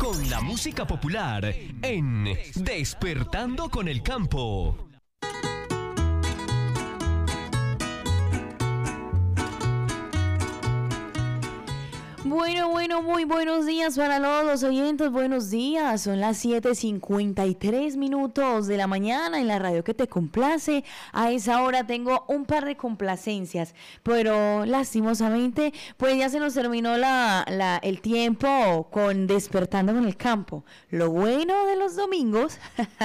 con la música popular en Despertando con el Campo. Bueno, muy buenos días para todos los oyentes, buenos días, son las 7:53 de la mañana en la radio que te complace. A esa hora tengo un par de complacencias, pero lastimosamente pues ya se nos terminó el tiempo con Despertando con el Campo. Lo bueno de los domingos,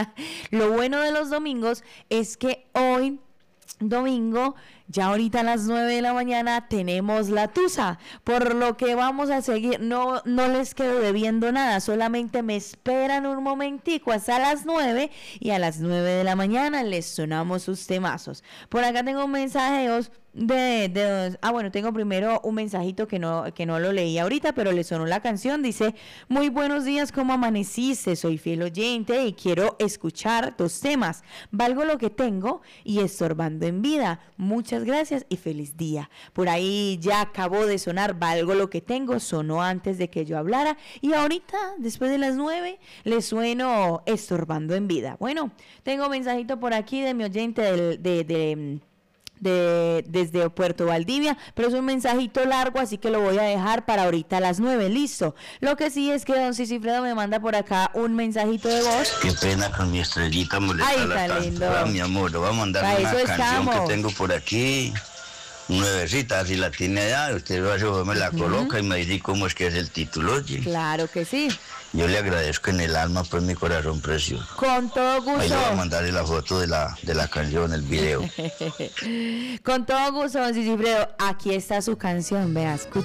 es que hoy domingo, ya ahorita a las 9 de la mañana tenemos la tusa, por lo que vamos a seguir, no les quedo debiendo nada, solamente me esperan un momentico hasta las 9 y a las 9 de la mañana les sonamos sus temazos. Por acá tengo mensajes tengo primero un mensajito que no lo leí ahorita, pero le sonó la canción. Dice: muy buenos días, ¿cómo amaneciste? Soy fiel oyente y quiero escuchar tus temas. Valgo lo que tengo y estorbando en vida. Muchas gracias y feliz día. Por ahí ya acabó de sonar Valgo lo que tengo, sonó antes de que yo hablara y ahorita, después de las 9, le sueno estorbando en vida. Bueno, tengo mensajito por aquí de mi oyente desde Puerto Valdivia, pero es un mensajito largo, así que lo voy a dejar para ahorita a las 9, listo. Lo que sí es que don Cicifredo me manda por acá un mensajito de voz. Qué pena con mi estrellita molestarla tanto, mi amor, le voy a mandar una canción que tengo por aquí, nuevecita, si la tiene allá, usted me la coloca y me dice cómo es que es el título, oye. Claro que sí. Yo le agradezco en el alma, pues, mi corazón precioso. Con todo gusto. Ahí le voy a mandarle la foto de la canción, el video. Con todo gusto, don Cicifredo. Aquí está su canción, vea, escucha.